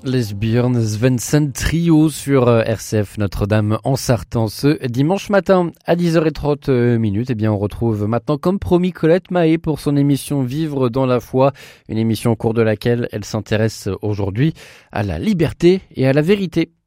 Les Björn Svensson Trio sur RCF Notre-Dame en Sarthe ce dimanche matin à 10h30. Eh bien, on retrouve maintenant, comme promis, Colette Mahé pour son émission Vivre dans la foi, une émission au cours de laquelle elle s'intéresse aujourd'hui à la liberté et à la vérité.